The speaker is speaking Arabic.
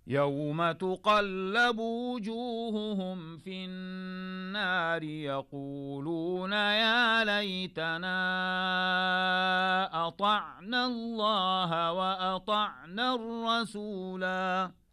يوم تقلب وجوههم في النار يقولون يا ليتنا أطعنا الله وأطعنا الرسولا.